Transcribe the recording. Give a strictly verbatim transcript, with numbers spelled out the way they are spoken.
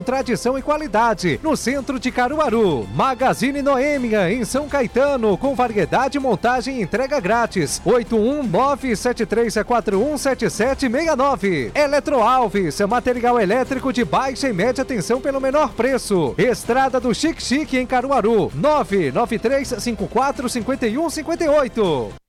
Tradição e qualidade, no centro de Caruaru. Magazine Noêmia, em São Caetano, com variedade, montagem e entrega grátis. oito um nove sete três quatro um sete sete seis nove. Eletroalves, material elétrico de baixa e média tensão pelo menor preço. Estrada do Chique Chique, em Caruaru. nove nove três cinco quatro cinco um cinco oito.